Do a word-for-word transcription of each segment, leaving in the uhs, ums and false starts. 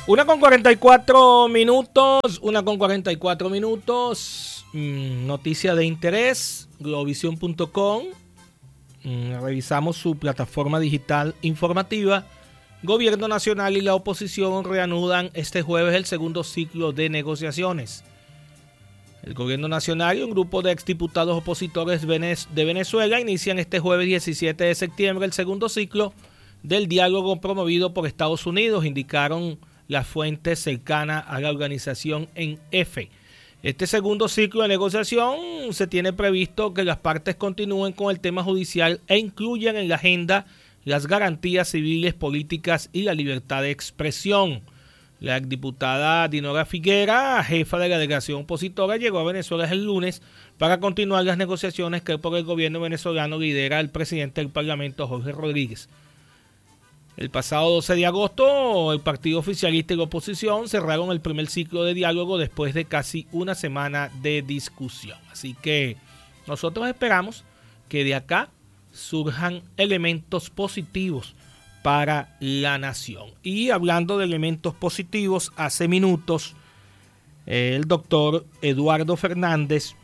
Una con cuarenta y cuatro minutos, una con cuarenta y cuatro minutos, mm, noticia de interés, globovisión punto com, mm, revisamos su plataforma digital informativa. Gobierno nacional y la oposición reanudan este jueves el segundo ciclo de negociaciones. El gobierno nacional y un grupo de exdiputados opositores de Venezuela inician este jueves diecisiete de septiembre el segundo ciclo del diálogo promovido por Estados Unidos, indicaron las fuentes cercanas a la organización en F. Este segundo ciclo de negociación se tiene previsto que las partes continúen con el tema judicial e incluyan en la agenda las garantías civiles, políticas y la libertad de expresión. La exdiputada Dinora Figuera, jefa de la delegación opositora, llegó a Venezuela el lunes para continuar las negociaciones que por el gobierno venezolano lidera el presidente del Parlamento, Jorge Rodríguez. El pasado doce de agosto, el partido oficialista y la oposición cerraron el primer ciclo de diálogo después de casi una semana de discusión. Así que nosotros esperamos que de acá surjan elementos positivos para la nación. Y hablando de elementos positivos, hace minutos el doctor Eduardo Fernández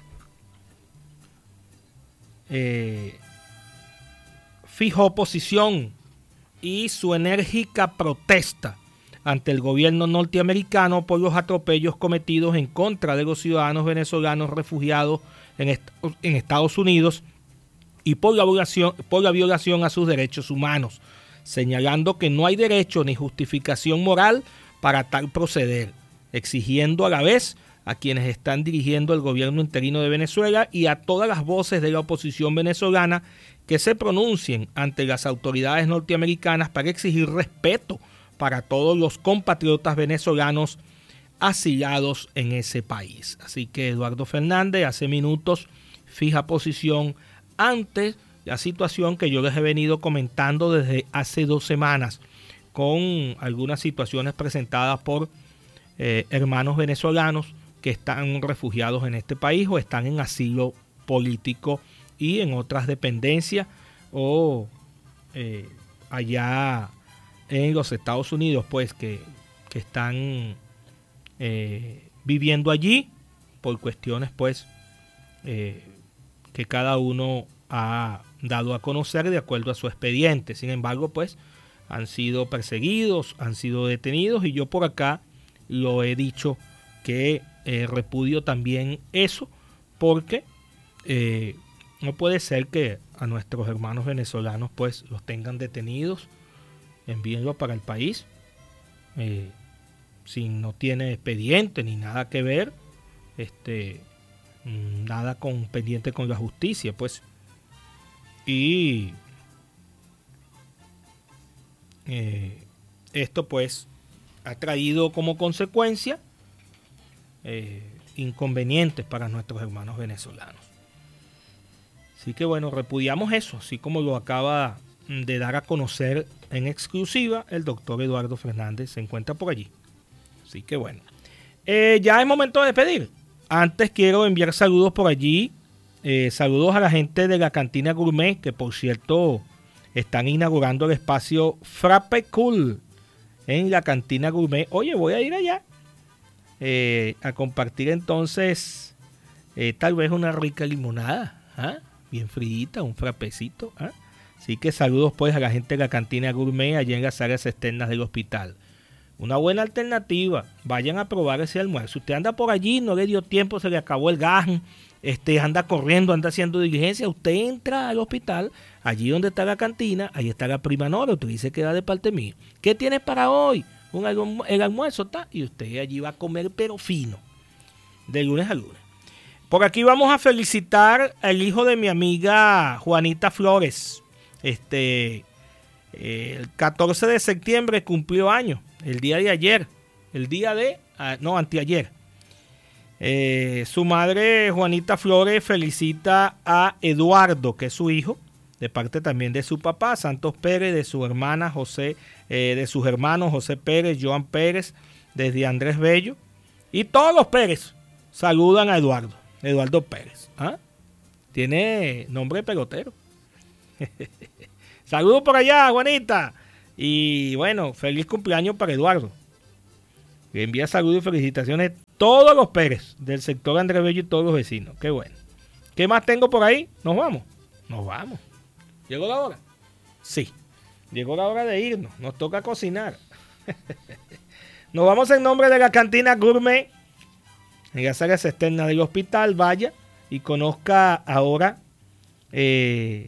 eh, fijó posición y su enérgica protesta ante el gobierno norteamericano por los atropellos cometidos en contra de los ciudadanos venezolanos refugiados en, est- en Estados Unidos y por la violación, por la violación a sus derechos humanos, señalando que no hay derecho ni justificación moral para tal proceder, exigiendo a la vez a quienes están dirigiendo el gobierno interino de Venezuela y a todas las voces de la oposición venezolana que se pronuncien ante las autoridades norteamericanas para exigir respeto para todos los compatriotas venezolanos asilados en ese país. Así que Eduardo Fernández hace minutos fija posición ante la situación que yo les he venido comentando desde hace dos semanas con algunas situaciones presentadas por eh, hermanos venezolanos que están refugiados en este país o están en asilo político y en otras dependencias o eh, allá en los Estados Unidos, pues que, que están eh, viviendo allí por cuestiones pues eh, que cada uno ha dado a conocer de acuerdo a su expediente. Sin embargo, pues han sido perseguidos, han sido detenidos y yo por acá lo he dicho que eh, repudio también eso porque eh, no puede ser que a nuestros hermanos venezolanos pues los tengan detenidos, envíenlos para el país eh, si no tiene expediente ni nada que ver, este nada con pendiente con la justicia, pues. Y eh, esto pues ha traído como consecuencia eh, inconvenientes para nuestros hermanos venezolanos. Así que bueno, repudiamos eso, así como lo acaba de dar a conocer en exclusiva el doctor Eduardo Fernández, se encuentra por allí. Así que bueno, eh, ya es momento de despedir. Antes quiero enviar saludos por allí, eh, saludos a la gente de la Cantina Gourmet, que por cierto están inaugurando el espacio Frappe Cool en la Cantina Gourmet. Oye, voy a ir allá eh, a compartir entonces eh, tal vez una rica limonada, ¿ah? Bien frita, un frappecito, ¿ah? Así que saludos pues a la gente de la Cantina Gourmet allá en las áreas externas del hospital. Una buena alternativa, vayan a probar ese almuerzo. Usted anda por allí, no le dio tiempo, se le acabó el gas, este, anda corriendo, anda haciendo diligencia. Usted entra al hospital, allí donde está la cantina, ahí está la prima Nora, usted dice que da de parte mía. ¿Qué tiene para hoy? Un almu- el almuerzo está y usted allí va a comer pero fino, de lunes a lunes. Por aquí vamos a felicitar al hijo de mi amiga Juanita Flores. Este, eh, el catorce de septiembre cumplió años. El día de ayer, el día de, ah, no, anteayer. Eh, su madre, Juanita Flores, felicita a Eduardo, que es su hijo, de parte también de su papá, Santos Pérez, de su hermana José, eh, de sus hermanos José Pérez, Joan Pérez, desde Andrés Bello. Y todos los Pérez saludan a Eduardo, Eduardo Pérez. ¿Ah? Tiene nombre de pelotero. Saludos por allá, Juanita. Y bueno, feliz cumpleaños para Eduardo. que envía saludos y felicitaciones a todos los Pérez del sector Andrés Bello y todos los vecinos. Qué bueno. ¿Qué más tengo por ahí? ¿Nos vamos? Nos vamos. ¿Llegó la hora? Sí. Llegó la hora de irnos. Nos toca cocinar. Nos vamos en nombre de la cantina Gourmet. En las áreas externas del hospital. Vaya y conozca ahora eh,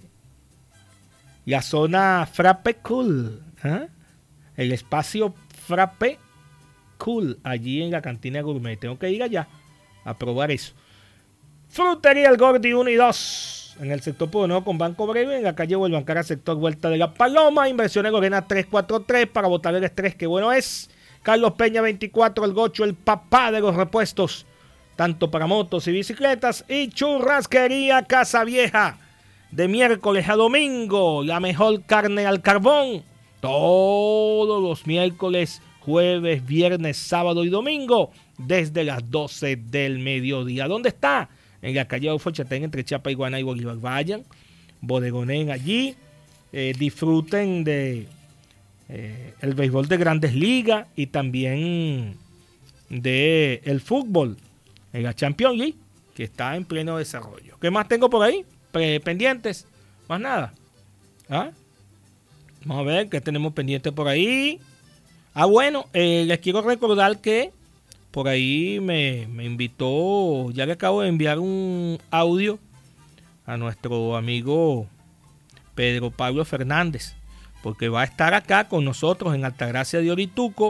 la zona Frappe Cool. ¿eh? El espacio Frappe Cool, allí en la cantina Gourmet. Tengo que ir allá a probar eso. Frutería El Gordi uno y dos, en el sector Pueblo Nuevo con Banco Breve, en la calle Huelvancara, sector Vuelta de la Paloma. Inversiones Lorena tres cuatro tres, para botar el estrés, que bueno es. Carlos Peña veinticuatro, El Gocho, el papá de los repuestos, tanto para motos y bicicletas. Y Churrasquería Casa Vieja, de miércoles a domingo, la mejor carne al carbón, todos los miércoles, jueves, viernes, sábado y domingo, desde las doce del mediodía. ¿Dónde está? En la calle Ofochapén, entre Chiapa, Iguana y Bolívar. Vayan, bodegonen allí, eh, disfruten de eh, el béisbol de Grandes Ligas y también de el fútbol en la Champions League, que está en pleno desarrollo. ¿Qué más tengo por ahí? Pre- pendientes, más nada. ¿Ah? Vamos a ver qué tenemos pendiente por ahí. Ah, bueno, eh, les quiero recordar que por ahí me, me invitó, ya que acabo de enviar un audio a nuestro amigo Pedro Pablo Fernández, porque va a estar acá con nosotros en Altagracia de Orituco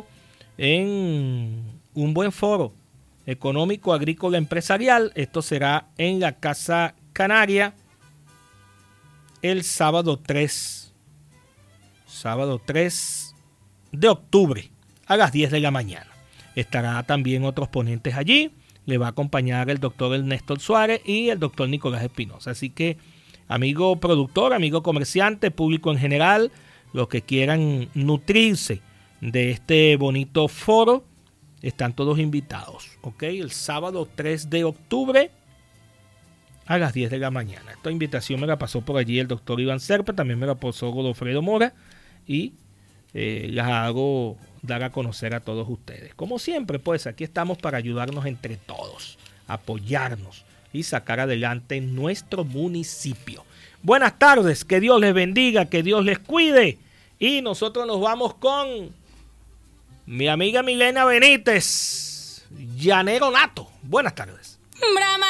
en un buen foro económico, agrícola, empresarial. Esto será en la Casa Canaria el sábado tres, sábado tres de octubre a las diez de la mañana. Estará también otros ponentes allí. Le va a acompañar el doctor Ernesto Suárez y el doctor Nicolás Espinosa. Así que, amigo productor, amigo comerciante, público en general, los que quieran nutrirse de este bonito foro, están todos invitados. ¿Ok? El sábado tres de octubre a las diez de la mañana. Esta invitación me la pasó por allí el doctor Iván Serpa, también me la pasó Godofredo Mora y Eh, las hago dar a conocer a todos ustedes. Como siempre, pues aquí estamos para ayudarnos entre todos, apoyarnos y sacar adelante nuestro municipio. Buenas tardes, que Dios les bendiga, que Dios les cuide. Y nosotros nos vamos con mi amiga Milena Benítez, Llanero Nato. Buenas tardes.